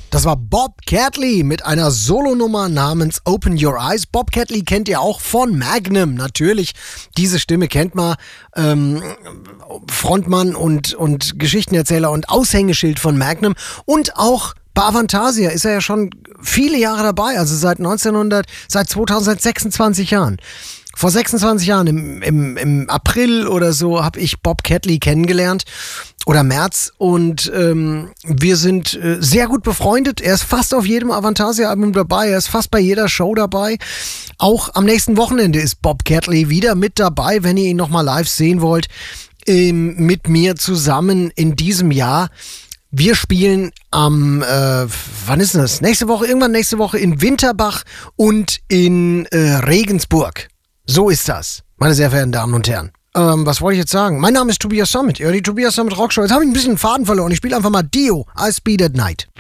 Das war Bob Catley mit einer Solonummer namens Open Your Eyes. Bob Catley kennt ihr auch von Magnum, natürlich. Diese Stimme kennt man. Frontmann und Geschichtenerzähler und Aushängeschild von Magnum. Und auch bei Avantasia ist er ja schon viele Jahre dabei, also seit 26 Jahren. Vor 26 Jahren, im April oder so, habe ich Bob Catley kennengelernt. Oder März. Und wir sind sehr gut befreundet. Er ist fast auf jedem Avantasia-Album dabei. Er ist fast bei jeder Show dabei. Auch am nächsten Wochenende ist Bob Catley wieder mit dabei, wenn ihr ihn nochmal live sehen wollt. Mit mir zusammen in diesem Jahr. Wir spielen am, wann ist das? Irgendwann nächste Woche in Winterbach und in Regensburg. So ist das, meine sehr verehrten Damen und Herren. Was wollte ich jetzt sagen? Mein Name ist Tobias Summit. Ja, die Tobias Summit Rockshow. Jetzt habe ich ein bisschen den Faden verloren. Ich spiele einfach mal Dio, I Speed at Night.